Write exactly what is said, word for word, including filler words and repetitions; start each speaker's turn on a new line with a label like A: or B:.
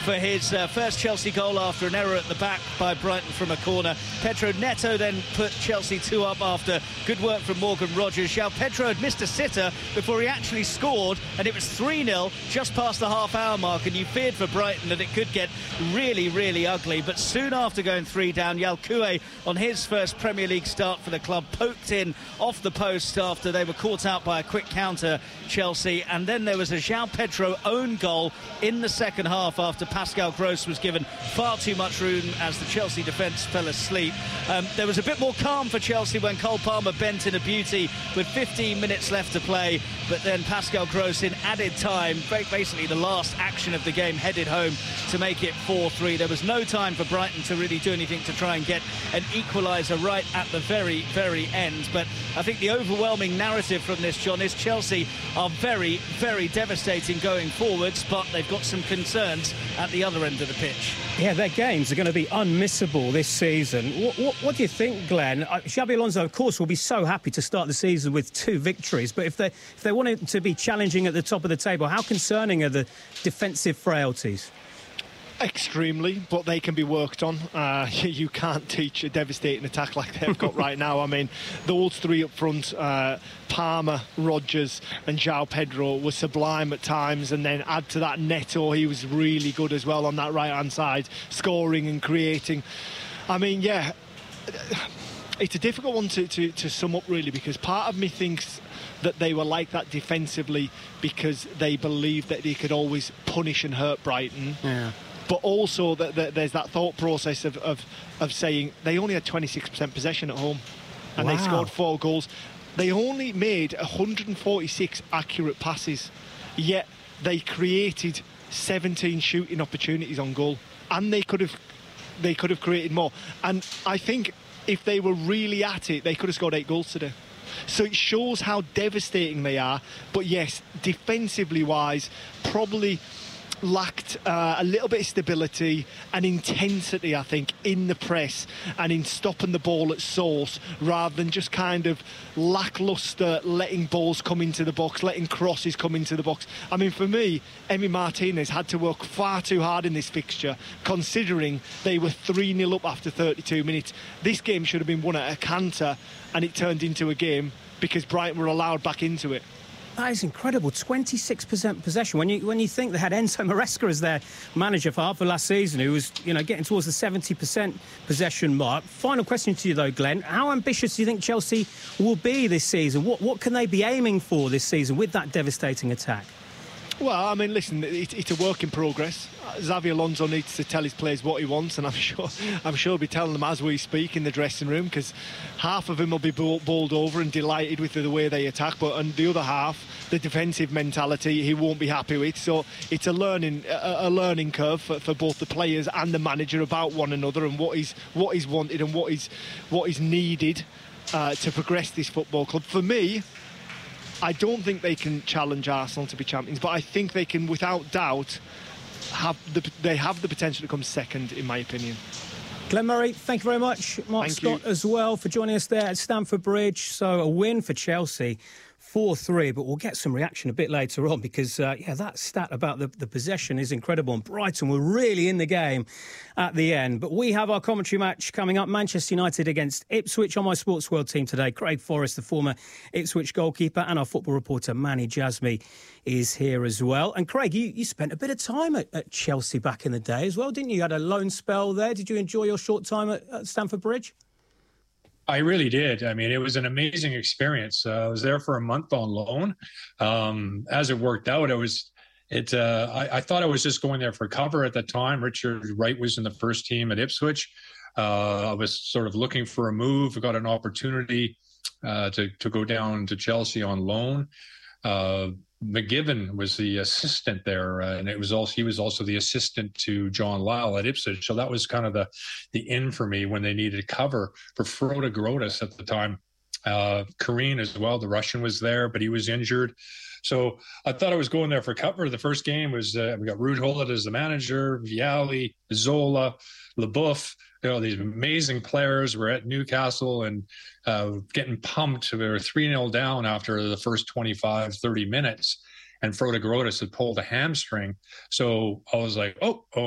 A: for his uh, first Chelsea goal after an error at the back by Brighton from a corner. Pedro Neto then put Chelsea two up after good work from Morgan Rogers. João Pedro had missed a sitter before he actually scored, and it was three nil just past the half-hour mark, and you feared for Brighton that it could get really, really ugly. But soon after going three down, Yalkoué, on his first Premier League start for the club, poked in off the post after they were caught out by a quick counter, Chelsea, and then there was a João Pedro own goal in the second half after Pascal Gross was given far too much room as the Chelsea defence fell asleep. Um, there was a bit more calm for Chelsea when Cole Palmer bent in a beauty with fifteen minutes left to play, but then Pascal Gross in added time, basically the last action of the game, headed home to make it four three. There was no time for Brighton to really do anything to try and get an equaliser right at the very, very end. But I think the overwhelming narrative from this, John, is Chelsea are very, very devastating going forwards, but they've got some concerns at the other end of the pitch.
B: Yeah, their games are going to be unmissable this season. What, what, what do you think, Glenn? Uh, Xabi Alonso, of course, will be so happy to start the season with two victories, but if they if they want to be challenging at the top of the table, how concerning are the defensive frailties?
C: Extremely, but they can be worked on. Uh, you can't teach a devastating attack like they've got right now. I mean, those three up front, uh, Palmer, Rogers and João Pedro, were sublime at times, and then add to that Neto, he was really good as well on that right-hand side, scoring and creating. I mean, yeah, it's a difficult one to, to, to sum up, really, because part of me thinks that they were like that defensively because they believed that they could always punish and hurt Brighton.
B: Yeah.
C: But also that, that there's that thought process of, of, of saying they only had twenty-six percent possession at home and wow. they scored four goals. They only made one hundred forty-six accurate passes, yet they created seventeen shooting opportunities on goal, and they could have they could have created more. And I think if they were really at it, they could have scored eight goals today. So it shows how devastating they are. But yes, defensively wise, probably lacked uh, a little bit of stability and intensity, I think, in the press and in stopping the ball at source, rather than just kind of lacklustre letting balls come into the box, letting crosses come into the box. I mean, for me, Emi Martinez had to work far too hard in this fixture, considering they were three nil up after thirty-two minutes. This game should have been won at a canter, and it turned into a game because Brighton were allowed back into it.
B: That is incredible. twenty-six percent possession. When you when you think they had Enzo Maresca as their manager for half of last season, who was, you know, getting towards the seventy percent possession mark. Final question to you, though, Glenn. How ambitious do you think Chelsea will be this season? What what can they be aiming for this season with that devastating attack?
C: Well, I mean, listen, it, it's a work in progress. Xabi Alonso needs to tell his players what he wants, and I'm sure I'm sure he'll be telling them as we speak in the dressing room, because half of them will be bowled over and delighted with the way they attack, but and the other half, the defensive mentality, he won't be happy with. So it's a learning a, a learning curve for, for both the players and the manager about one another and what is what is wanted and what is what is needed uh, to progress this football club. For me, I don't think they can challenge Arsenal to be champions, but I think they can, without doubt, have the they have the potential to come second, in my opinion.
B: Glenn Murray, thank you very much. Mark
C: Thank
B: Scott
C: you.
B: as well for joining us there at Stamford Bridge. So a win for Chelsea, four three, but we'll get some reaction a bit later on because, uh, yeah, that stat about the, the possession is incredible. And Brighton were really in the game at the end. But we have our commentary match coming up, Manchester United against Ipswich. On my Sports World team today, Craig Forrest, the former Ipswich goalkeeper, and our football reporter, Manny Jasmy, is here as well. And Craig, you, you spent a bit of time at, at Chelsea back in the day as well, didn't you? You had a loan spell there. Did you enjoy your short time at, at Stamford Bridge?
D: I really did. I mean, it was an amazing experience. Uh, I was there for a month on loan. Um, as it worked out, it was, it. Uh, I, I thought I was just going there for cover at the time. Richard Wright was in the first team at Ipswich. Uh, I was sort of looking for a move. I got an opportunity uh, to to go down to Chelsea on loan. Uh, McGibbon was the assistant there, uh, and it was also he was also the assistant to John Lyle at Ipswich. So that was kind of the the in for me when they needed cover for Frode Grotis at the time. Uh, Kareen as well, the Russian, was there, but he was injured. So I thought I was going there for cover. The first game was uh, we got Ruud Gullit as the manager, Vialli, Zola, LeBouf. You know, these amazing players were at Newcastle and uh, getting pumped. We were three nil down after the first twenty-five, thirty minutes. And Frode Grotis had pulled a hamstring. So I was like, oh,